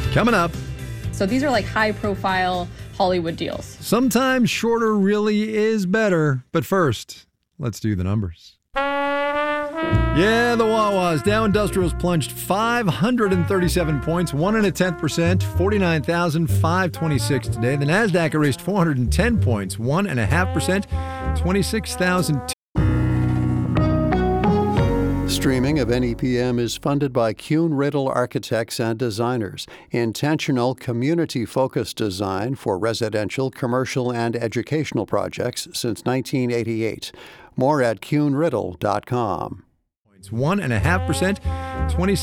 Coming up. So these are like high-profile Hollywood deals. Sometimes shorter really is better. But first, let's do the numbers. Yeah, the Wawas. Dow Industrials plunged 537 points, 1.1%, 49,526 today. The Nasdaq erased 410 points, 1.5%, 26,000. Streaming of NEPM is funded by Kuhn-Riddle Architects and Designers. Intentional, community-focused design for residential, commercial, and educational projects since 1988. More at kuhnriddle.com. 1.5%, 26.